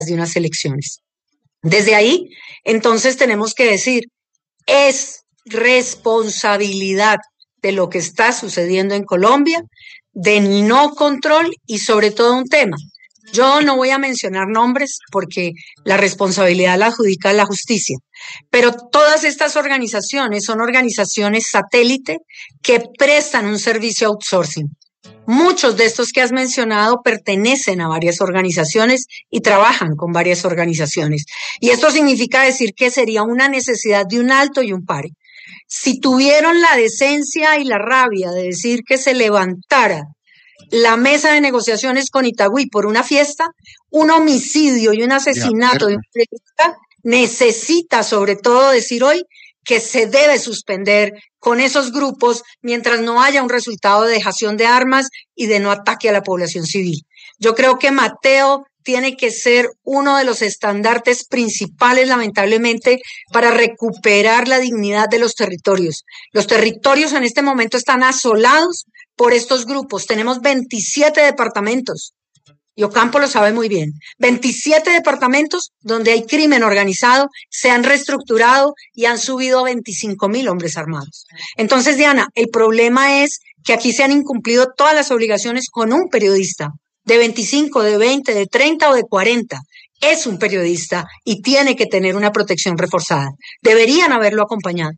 de unas elecciones. Desde ahí, entonces tenemos que decir, es responsabilidad de lo que está sucediendo en Colombia, de no control y sobre todo un tema. Yo no voy a mencionar nombres porque la responsabilidad la adjudica la justicia, pero todas estas organizaciones son organizaciones satélite que prestan un servicio outsourcing. Muchos de estos que has mencionado pertenecen a varias organizaciones y trabajan con varias organizaciones. Y esto significa decir que sería una necesidad de un alto y un pare. Si tuvieron la decencia y la rabia de decir que se levantara la mesa de negociaciones con Itagüí por una fiesta, un homicidio y un asesinato de un periodista necesita sobre todo decir hoy que se debe suspender con esos grupos mientras no haya un resultado de dejación de armas y de no ataque a la población civil. Yo creo que Mateo tiene que ser uno de los estandartes principales, lamentablemente, para recuperar la dignidad de los territorios. Los territorios en este momento están asolados por estos grupos. Tenemos 27 departamentos. Y Ocampo lo sabe muy bien. 27 departamentos donde hay crimen organizado, se han reestructurado y han subido a 25,000 hombres armados. Entonces, Diana, el problema es que aquí se han incumplido todas las obligaciones con un periodista de 25, de 20, de 30 o de 40. Es un periodista y tiene que tener una protección reforzada. Deberían haberlo acompañado.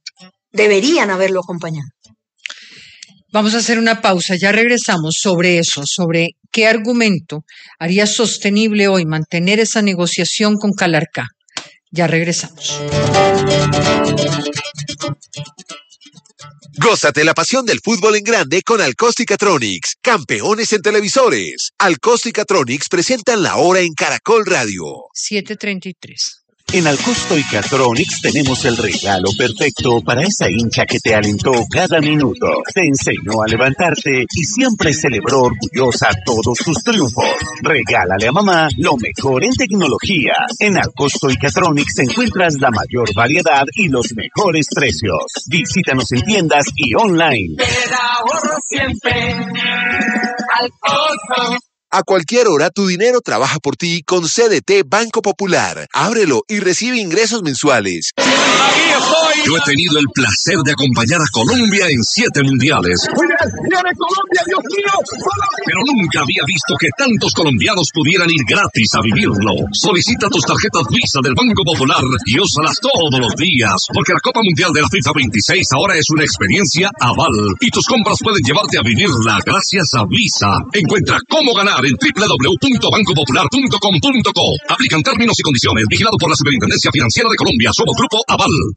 Vamos a hacer una pausa, ya regresamos sobre eso, sobre qué argumento haría sostenible hoy mantener esa negociación con Calarcá. Ya regresamos. Gózate la pasión del fútbol en grande con Alcosta y Catronics, campeones en televisores. Alcosta y Catronics presentan La Hora en Caracol Radio. 7:33. En Alcosto y Catronics tenemos el regalo perfecto para esa hincha que te alentó cada minuto, te enseñó a levantarte y siempre celebró orgullosa todos tus triunfos. Regálale a mamá lo mejor en tecnología. En Alcosto y Catronics encuentras la mayor variedad y los mejores precios. Visítanos en tiendas y online. Te da ahorro siempre. Alcosto. A cualquier hora tu dinero trabaja por ti con CDT Banco Popular. Ábrelo y recibe ingresos mensuales. Yo he tenido el placer de acompañar a Colombia en 7 mundiales. Colombia, Dios mío! Pero nunca había visto que tantos colombianos pudieran ir gratis a vivirlo. Solicita tus tarjetas Visa del Banco Popular y úsalas todos los días, porque la Copa Mundial de la FIFA 26 ahora es una experiencia aval. Y tus compras pueden llevarte a vivirla gracias a Visa. Encuentra cómo ganar en www.bancopopular.com.co. Aplican términos y condiciones. Vigilado por la Superintendencia Financiera de Colombia. Somos Grupo Aval.